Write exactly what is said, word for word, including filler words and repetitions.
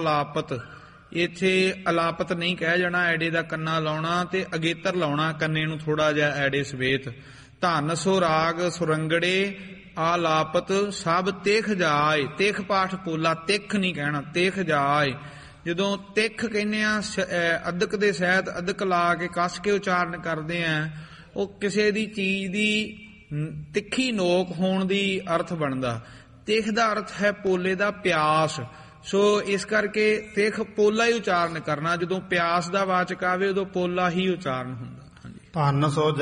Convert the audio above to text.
ਅਲਾਪਤ, ਇੱਥੇ ਅਲਾਪਤ ਨਹੀਂ ਕਹਿ ਜਾਣਾ, ਐੜੇ ਦਾ ਕੰਨਾ ਲਾਉਣਾ ਤੇ ਅਗੇਤਰ ਲਾਉਣਾ ਕੰਨੇ ਨੂੰ ਥੋੜਾ ਜਿਹਾ ਐੜੇ ਸਮੇਤ। ਧਨ ਸੋ ਰਾਗ ਸੁਰੰਗੜੇ ਆਲਾਪਤ ਸਭ ਤਿਖ ਜਾਏ, ਤਿਖ ਪਾਠ ਪੋਲਾ, ਤਿਖ ਨਹੀਂ ਕਹਿਣਾ, ਤਿਖ ਜਾਏ। ਜਦੋਂ ਤਿਖ ਕਹਿੰਦੇ ਆ ਅਦਕ ਦੇ ਸਹਿਤ ਅਦਕ ਲਾ ਕੇ ਕੱਸ ਕੇ ਉਚਾਰਨ ਕਰਦੇ ਆ, ਉਹ ਕਿਸੇ ਦੀ ਚੀਜ਼ ਦੀ ਤਿੱਖੀ ਨੋਕ ਹੋਣ ਦੀ ਅਰਥ ਬਣਦਾ। ਤਿਖ ਦਾ ਅਰਥ ਹੈ ਪੋਲੇ ਦਾ ਪਿਆਸ, ਸੋ ਇਸ ਕਰਕੇ ਤਿਖ ਪੋਲਾ ਹੀ ਉਚਾਰਨ ਕਰਨਾ। ਜਦੋਂ ਪਿਆਸ ਦਾ ਵਾਚਕ ਆਵੇ ਉਦੋਂ ਪੋਲਾ ਹੀ ਉਚਾਰਨ ਹੁੰਦਾ। ਧੰਨ ਸੋ